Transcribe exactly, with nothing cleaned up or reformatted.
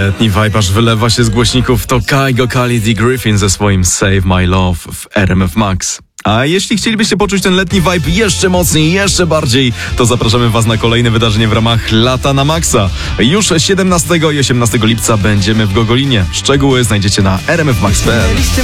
Letni vibe aż wylewa się z głośników. To Kygo, Khalid i Griffin ze swoim Save My Love w R M F Max. A jeśli chcielibyście poczuć ten letni vibe jeszcze mocniej, jeszcze bardziej, to zapraszamy Was na kolejne wydarzenie w ramach Lata na Maxa. Już siedemnastego i osiemnastego lipca będziemy w Gogolinie. Szczegóły znajdziecie na r m f max kropka p l.